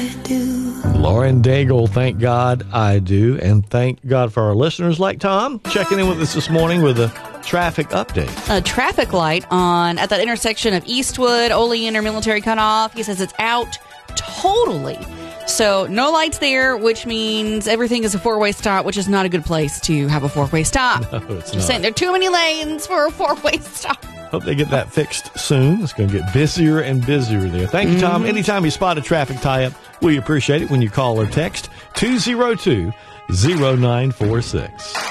I do. Lauren Daigle, thank God I do. And thank God for our listeners like Tom checking in with us this morning with a traffic update. A traffic light at that intersection of Eastwood, Olean Military Cutoff. He says it's out totally. So no lights there, which means everything is a four-way stop, which is not a good place to have a four-way stop. No, it's Just not. saying there are too many lanes for a four-way stop. Hope they get that fixed soon. It's going to get busier and busier there. Thank you, Tom. Anytime you spot a traffic tie-up, we appreciate it when you call or text 202-0946.